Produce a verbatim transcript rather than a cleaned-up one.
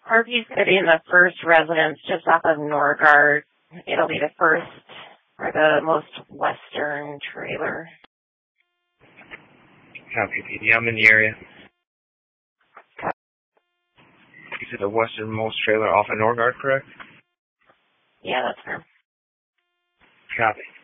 R V's going to be in the first residence just off of Norgard. It'll be the first or the most western trailer. Copy, P D. I'm in the area. You said the westernmost trailer off of Norgard, correct? Yeah, that's fair. Copy.